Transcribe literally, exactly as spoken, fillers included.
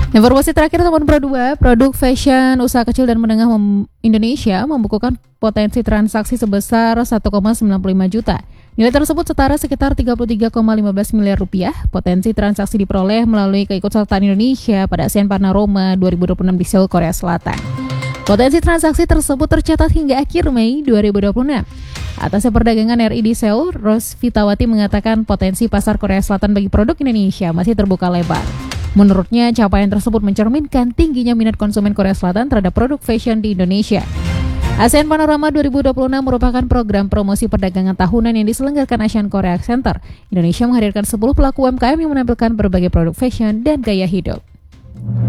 Informasi terakhir teman Pro dua, produk fashion usaha kecil dan menengah mem- Indonesia membukukan potensi transaksi sebesar satu koma sembilan puluh lima juta. Nilai tersebut setara sekitar tiga puluh tiga koma lima belas miliar rupiah. Potensi transaksi diperoleh melalui keikutsertaan Indonesia pada ASEAN Panorama dua ribu dua puluh enam di Seoul, Korea Selatan. Potensi transaksi tersebut tercatat hingga akhir Mei dua ribu dua puluh enam. Atas perdagangan R I di Seoul, Rosvitawati mengatakan potensi pasar Korea Selatan bagi produk Indonesia masih terbuka lebar. Menurutnya, capaian tersebut mencerminkan tingginya minat konsumen Korea Selatan terhadap produk fashion di Indonesia. ASEAN Panorama dua ribu dua puluh enam merupakan program promosi perdagangan tahunan yang diselenggarakan Asian Korea Center. Indonesia menghadirkan sepuluh pelaku U M K M yang menampilkan berbagai produk fashion dan gaya hidup.